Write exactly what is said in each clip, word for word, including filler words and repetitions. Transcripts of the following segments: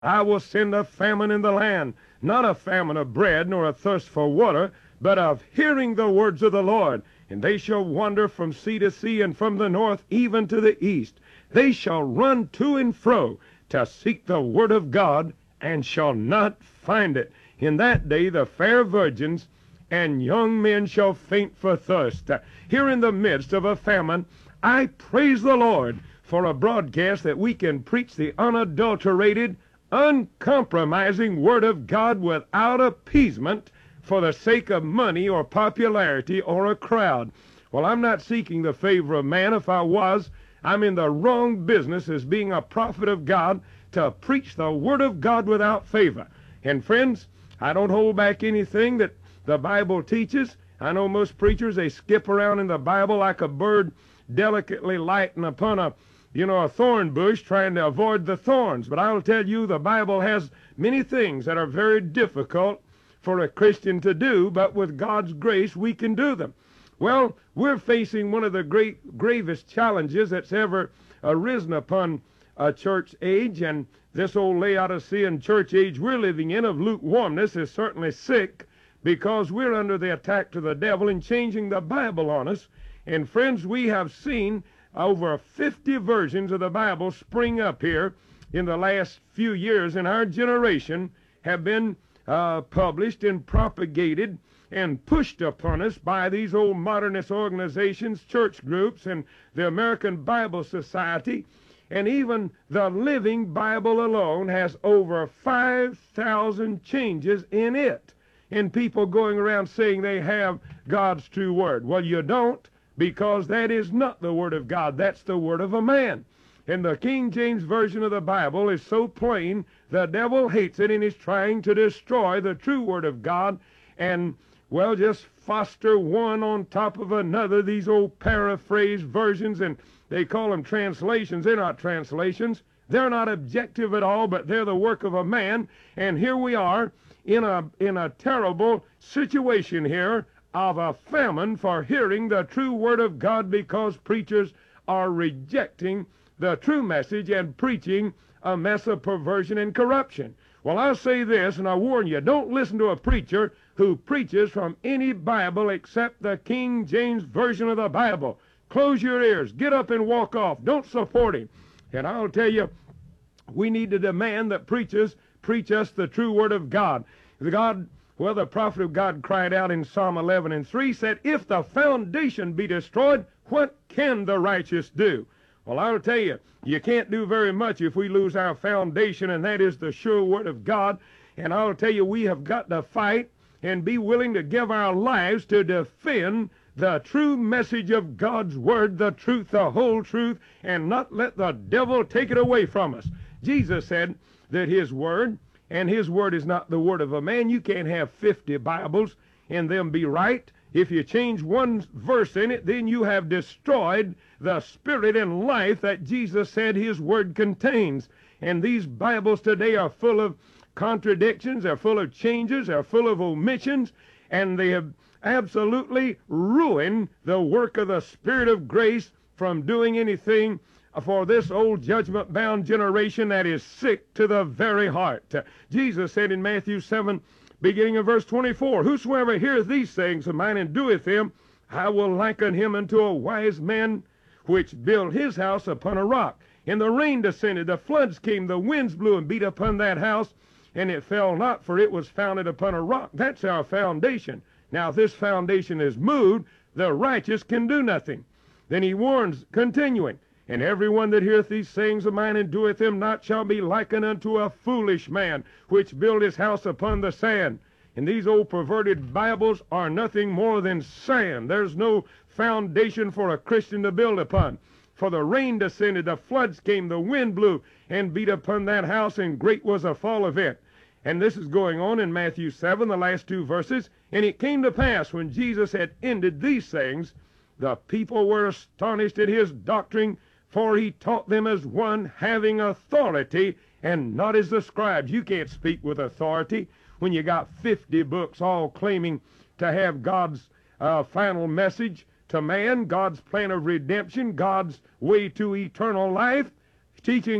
I will send a famine in the land, not a famine of bread, nor a thirst for water, but of hearing the words of the Lord. And they shall wander from sea to sea, and from the north even to the east. They shall run to and fro to seek the word of God, and shall not find it. In that day the fair virgins and young men shall faint for thirst. Here in the midst of a famine, I praise the Lord for a broadcast that we can preach the unadulterated, uncompromising Word of God without appeasement for the sake of money or popularity or a crowd. Well, I'm not seeking the favor of man. If I was, I'm in the wrong business as being a prophet of God to preach the Word of God without favor. And friends, I don't hold back anything that the Bible teaches. I know most preachers, they skip around in the Bible like a bird delicately lighting upon a you know, a thorn bush, trying to avoid the thorns. But I'll tell you, the Bible has many things that are very difficult for a Christian to do, but with God's grace, we can do them. Well, we're facing one of the great, gravest challenges that's ever arisen upon a church age, and this old Laodicean church age we're living in of lukewarmness is certainly sick, because we're under the attack to the devil and changing the Bible on us. And friends, we have seen over fifty versions of the Bible spring up here in the last few years in our generation, have been uh, published and propagated and pushed upon us by these old modernist organizations, church groups, and the American Bible Society. And even the Living Bible alone has over five thousand changes in it, and people going around saying they have God's true word. Well, you don't, because that is not the word of God. That's the word of a man. And the King James Version of the Bible is so plain, the devil hates it and is trying to destroy the true word of God and, well, just foster one on top of another, these old paraphrased versions, and they call them translations. They're not translations. They're not objective at all, but they're the work of a man. And here we are in a, in a terrible situation here of a famine for hearing the true word of God, because preachers are rejecting the true message and preaching a mess of perversion and corruption. Well, I'll say this, and I warn you, don't listen to a preacher who preaches from any Bible except the King James Version of the Bible. Close your ears. Get up and walk off. Don't support him. And I'll tell you, we need to demand that preachers preach us the true word of God. The God Well, the prophet of God cried out in Psalm eleven and three, said, if the foundation be destroyed, what can the righteous do? Well, I'll tell you, you can't do very much if we lose our foundation, and that is the sure word of God. And I'll tell you, we have got to fight and be willing to give our lives to defend the true message of God's word, the truth, the whole truth, and not let the devil take it away from us. Jesus said that his word, and his word is not the word of a man. You can't have fifty Bibles and them be right. If you change one verse in it, then you have destroyed the spirit and life that Jesus said his word contains. And these Bibles today are full of contradictions, they're full of changes, they're full of omissions, and they have absolutely ruined the work of the Spirit of grace from doing anything for this old judgment-bound generation that is sick to the very heart. Jesus said in Matthew seven, beginning of verse twenty-four, whosoever heareth these things of mine and doeth them, I will liken him unto a wise man which built his house upon a rock. And the rain descended, the floods came, the winds blew and beat upon that house, and it fell not, for it was founded upon a rock. That's our foundation. Now, if this foundation is moved, the righteous can do nothing. Then he warns, continuing, and everyone that heareth these sayings of mine and doeth them not shall be likened unto a foolish man, which built his house upon the sand. And these old perverted Bibles are nothing more than sand. There's no foundation for a Christian to build upon. For the rain descended, the floods came, the wind blew and beat upon that house, and great was the fall of it. And this is going on in Matthew seven, the last two verses. And it came to pass, when Jesus had ended these things, the people were astonished at his doctrine, for he taught them as one having authority, and not as the scribes. You can't speak with authority when you got fifty books all claiming to have God's uh, final message to man, God's plan of redemption, God's way to eternal life, teaching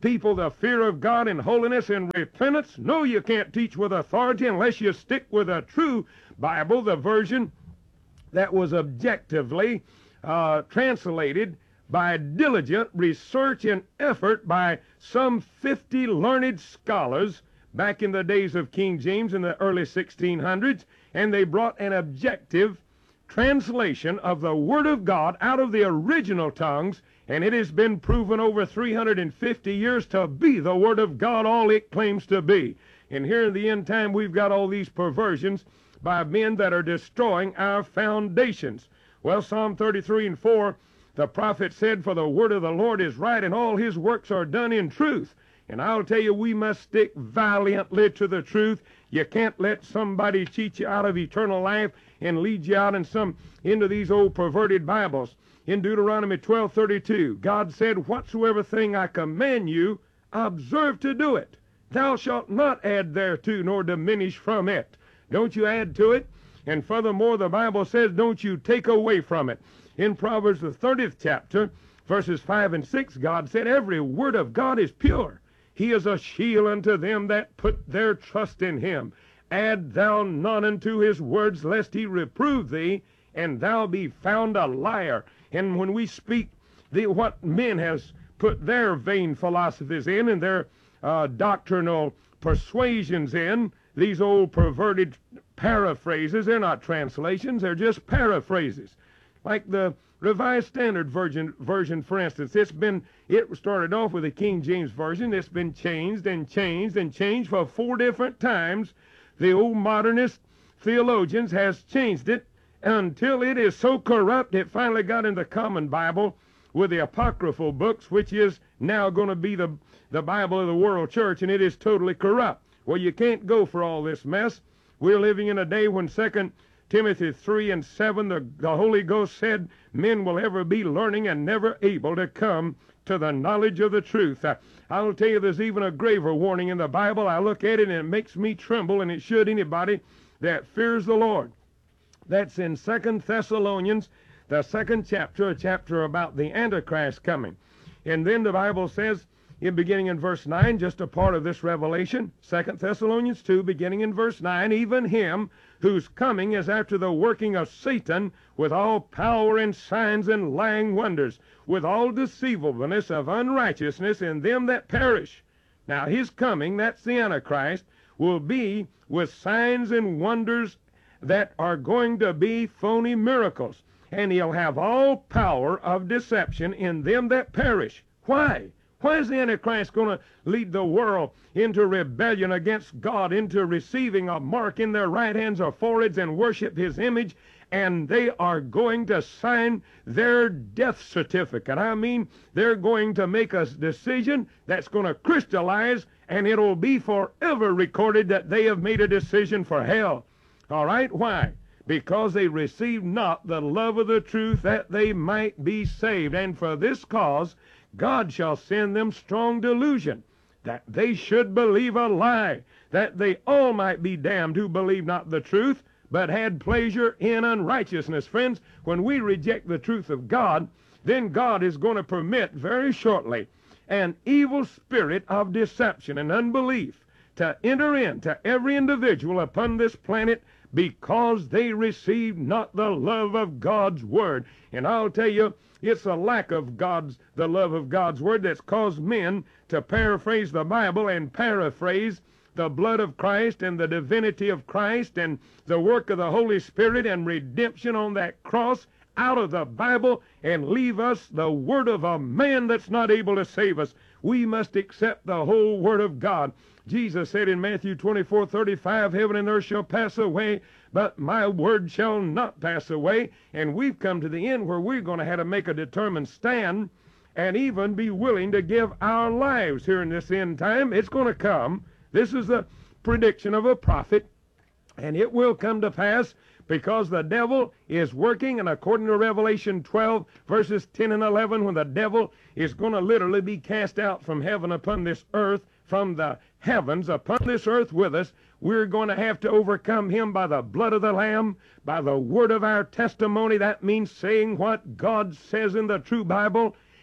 people the fear of God and holiness and repentance? No, you can't teach with authority unless you stick with a true Bible, the version that was objectively uh, translated by diligent research and effort by some fifty learned scholars back in the days of King James in the early sixteen hundreds, and they brought an objective translation of the Word of God out of the original tongues, and it has been proven over three hundred fifty years to be the Word of God, all it claims to be. And here in the end time, we've got all these perversions by men that are destroying our foundations. Well, Psalm thirty-three and four, the prophet said, "For the word of the Lord is right, and all his works are done in truth." And I'll tell you, we must stick valiantly to the truth. You can't let somebody cheat you out of eternal life and lead you out in some into these old perverted Bibles. In Deuteronomy twelve thirty-two, God said, "Whatsoever thing I command you, observe to do it. Thou shalt not add thereto, nor diminish from it." Don't you add to it. And furthermore, the Bible says, don't you take away from it. In Proverbs, the thirtieth chapter, verses five and six, God said, "Every word of God is pure. He is a shield unto them that put their trust in him. Add thou not unto his words, lest he reprove thee, and thou be found a liar." And when we speak the, what men has put their vain philosophies in and their uh, doctrinal persuasions in, these old perverted paraphrases, they're not translations, they're just paraphrases. Like the Revised Standard Version, version, for instance, it's been, it started off with the King James Version. It's been changed and changed and changed for four different times. The old modernist theologians has changed it until it is so corrupt it finally got in the Common Bible with the apocryphal books, which is now going to be the, the Bible of the world church, and it is totally corrupt. Well, you can't go for all this mess. We're living in a day when Second Timothy three and seven, the, the Holy Ghost said, men will ever be learning and never able to come to the knowledge of the truth. Uh, I'll tell you, there's even a graver warning in the Bible. I look at it and it makes me tremble, and it should anybody that fears the Lord. That's in Second Thessalonians, the second chapter, a chapter about the Antichrist coming. And then the Bible says, in beginning in verse nine, just a part of this revelation, Second Thessalonians two, beginning in verse nine, "Even him whose coming is after the working of Satan, with all power and signs and lying wonders, with all deceivableness of unrighteousness in them that perish." Now his coming, that's the Antichrist, will be with signs and wonders that are going to be phony miracles. And he'll have all power of deception in them that perish. Why? Why is the Antichrist going to lead the world into rebellion against God, into receiving a mark in their right hands or foreheads and worship his image? And they are going to sign their death certificate. I mean, they're going to make a decision that's going to crystallize, and it'll be forever recorded that they have made a decision for hell. All right? Why? Because they received not the love of the truth, that they might be saved. And for this cause God shall send them strong delusion, that they should believe a lie, that they all might be damned who believe not the truth, but had pleasure in unrighteousness. Friends, when we reject the truth of God, then God is going to permit very shortly an evil spirit of deception and unbelief to enter into every individual upon this planet, because they receive not the love of God's word. And I'll tell you, it's a lack of God's, the love of God's word, that's caused men to paraphrase the Bible and paraphrase the blood of Christ and the divinity of Christ and the work of the Holy Spirit and redemption on that cross out of the Bible, and leave us the word of a man that's not able to save us. We must accept the whole word of God. Jesus said in Matthew twenty-four thirty-five, "Heaven and earth shall pass away, but my word shall not pass away." And we've come to the end where we're going to have to make a determined stand and even be willing to give our lives here in this end time. It's going to come. This is the prediction of a prophet, and it will come to pass, because the devil is working. And according to Revelation twelve, verses ten and eleven, when the devil is going to literally be cast out from heaven upon this earth, from the heavens upon this earth with us, we're going to have to overcome him by the blood of the Lamb, by the word of our testimony. That means saying what God says in the true Bible,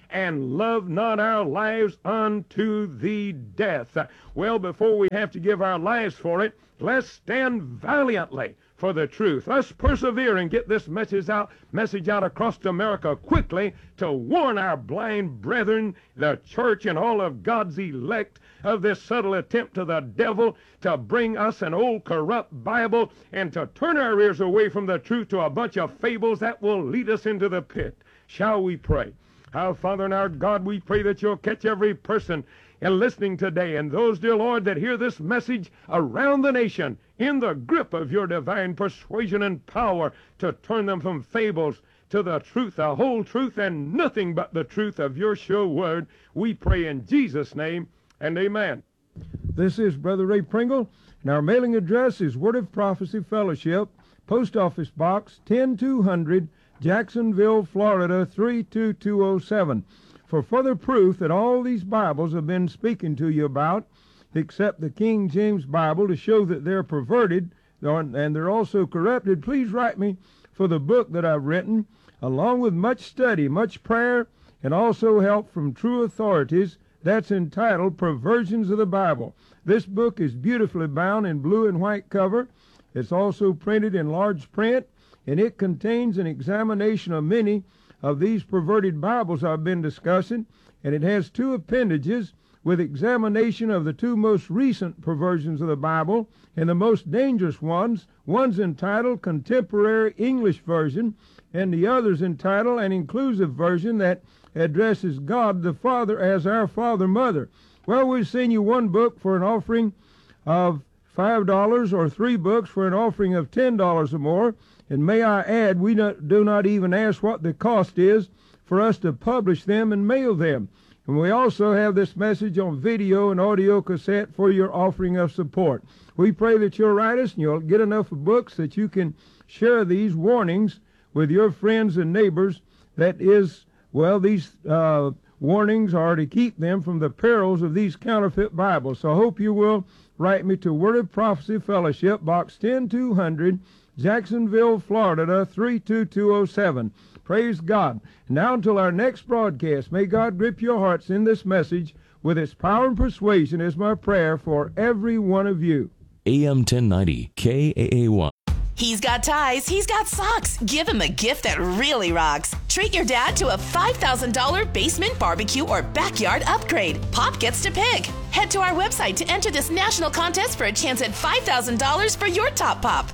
and love not our lives unto the death. Well, before we have to give our lives for it, let's stand valiantly for the truth. Let's persevere and get this message out, message out across America quickly to warn our blind brethren, the church, and all of God's elect of this subtle attempt of the devil to bring us an old corrupt Bible and to turn our ears away from the truth to a bunch of fables that will lead us into the pit. Shall we pray? Our Father and our God, we pray that you'll catch every person and listening today, and those, dear Lord, that hear this message around the nation in the grip of your divine persuasion and power to turn them from fables to the truth, the whole truth, and nothing but the truth of your sure word. We pray in Jesus' name, and amen. This is Brother Ray Pringle, and our mailing address is Word of Prophecy Fellowship, Post Office Box ten two hundred, Jacksonville, Florida three two two oh seven. For further proof that all these Bibles have been speaking to you about, except the King James Bible, to show that they're perverted and they're also corrupted, please write me for the book that I've written, along with much study, much prayer, and also help from true authorities. That's entitled Perversions of the Bible. This book is beautifully bound in blue and white cover. It's also printed in large print, and it contains an examination of many of these perverted Bibles I've been discussing, and it has two appendages with examination of the two most recent perversions of the Bible and the most dangerous ones. One's entitled Contemporary English Version, and the other's entitled An Inclusive Version that addresses God the Father as our Father Mother. Well, we've seen you one book for an offering of five dollars or three books for an offering of ten dollars or more. And may I add, we not, do not even ask what the cost is for us to publish them and mail them. And we also have this message on video and audio cassette for your offering of support. We pray that you'll write us and you'll get enough books that you can share these warnings with your friends and neighbors. That is, well, these uh, warnings are to keep them from the perils of these counterfeit Bibles. So I hope you will write me to Word of Prophecy Fellowship, Box ten two hundred, Jacksonville, Florida three two two oh seven. Praise God. Now until our next broadcast, may God grip your hearts in this message with its power and persuasion is my prayer for every one of you. A M ten ninety K A A Y. He's got ties, he's got socks. Give him a gift that really rocks. Treat your dad to a five thousand dollars basement barbecue or backyard upgrade. Pop gets to pick. Head to our website to enter this national contest for a chance at five thousand dollars for your top pop.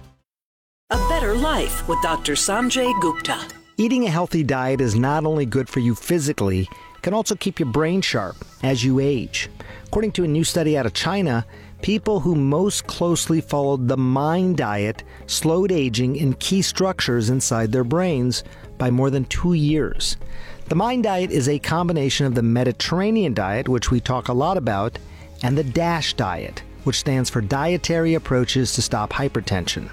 A Better Life with Doctor Sanjay Gupta. Eating a healthy diet is not only good for you physically, it can also keep your brain sharp as you age. According to a new study out of China, people who most closely followed the MIND diet slowed aging in key structures inside their brains by more than two years. The MIND diet is a combination of the Mediterranean diet, which we talk a lot about, and the DASH diet, which stands for Dietary Approaches to Stop Hypertension.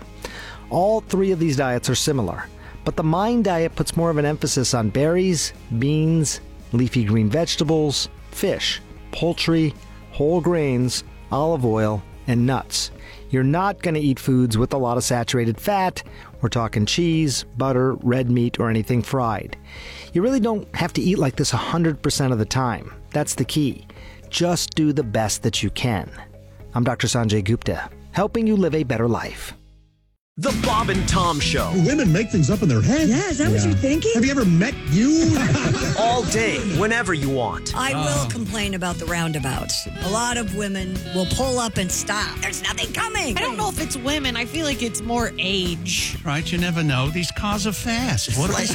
All three of these diets are similar, but the MIND diet puts more of an emphasis on berries, beans, leafy green vegetables, fish, poultry, whole grains, olive oil, and nuts. You're not going to eat foods with a lot of saturated fat. We're talking cheese, butter, red meat, or anything fried. You really don't have to eat like this one hundred percent of the time. That's the key. Just do the best that you can. I'm Doctor Sanjay Gupta, helping you live a better life. The Bob and Tom Show. Women make things up in their head. Yeah, is that yeah. what you're thinking? Have you ever met you? All day, whenever you want. I oh. will complain about the roundabouts. A lot of women will pull up and stop. There's nothing coming. I don't know if it's women. I feel like it's more age. Right, you never know. These cars are fast. What they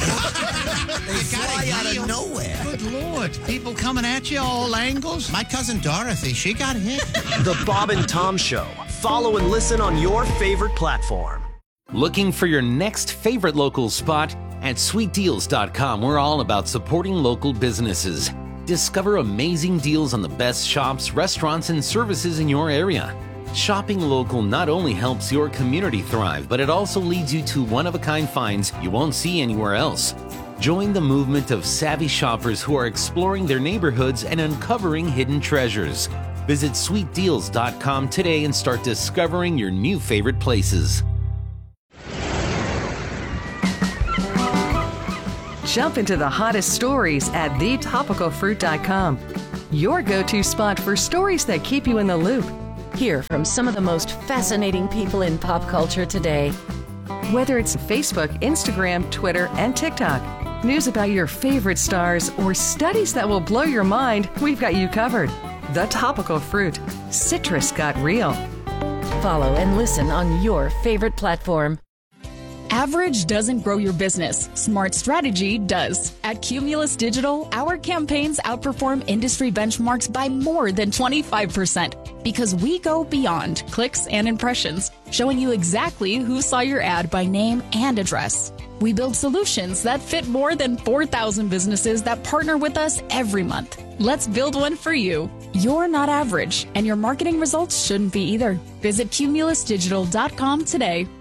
fly out of nowhere. Good Lord. People coming at you all angles. My cousin Dorothy, she got hit. The Bob and Tom Show. Follow and listen on your favorite platform. Looking for your next favorite local spot? At sweet deals dot com, we're all about supporting local businesses. Discover amazing deals on the best shops, restaurants, and services in your area. Shopping local not only helps your community thrive, but it also leads you to one-of-a-kind finds you won't see anywhere else. Join the movement of savvy shoppers who are exploring their neighborhoods and uncovering hidden treasures. Visit sweet deals dot com today and start discovering your new favorite places. Jump into the hottest stories at the topical fruit dot com. Your go-to spot for stories that keep you in the loop. Hear from some of the most fascinating people in pop culture today. Whether it's Facebook, Instagram, Twitter, and TikTok, news about your favorite stars, or studies that will blow your mind, we've got you covered. The Topical Fruit. Citrus got real. Follow and listen on your favorite platform. Average doesn't grow your business. Smart strategy does. At Cumulus Digital, our campaigns outperform industry benchmarks by more than twenty-five percent because we go beyond clicks and impressions, showing you exactly who saw your ad by name and address. We build solutions that fit more than four thousand businesses that partner with us every month. Let's build one for you. You're not average, and your marketing results shouldn't be either. Visit cumulus digital dot com today.